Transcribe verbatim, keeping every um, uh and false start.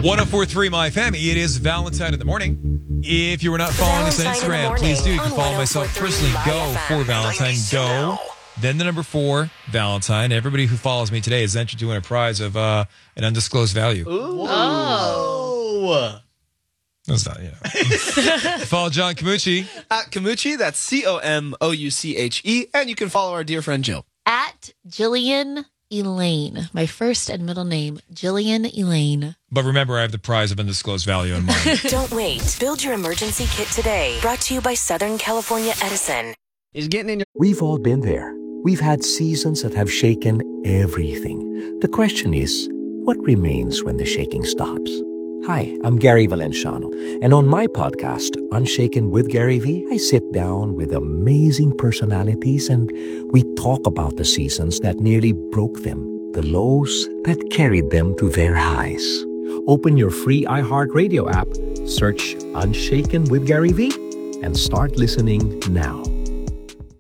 one oh four point three My F M. It is Valentine in the morning. If you were not following us on Instagram, please do. You can follow myself personally. Go for Valentine. Go. Then the number four, Valentine. Everybody who follows me today is entered to win a prize of uh, an undisclosed value. Ooh. Oh. That's not, you know. Follow John Camucci. At Camucci, that's C O M O U C H E. And you can follow our dear friend Jill. At Jillian Elaine. My first and middle name, Jillian Elaine. But remember, I have the prize of undisclosed value in mind. Don't wait. Build your emergency kit today. Brought to you by Southern California Edison. Is getting in your... We've all been there. We've had seasons that have shaken everything. The question is, what remains when the shaking stops? Hi, I'm Gary Valenciano, and on my podcast, Unshaken with Gary V, I sit down with amazing personalities and we talk about the seasons that nearly broke them, the lows that carried them to their highs. Open your free iHeartRadio app, search Unshaken with Gary V, and start listening now.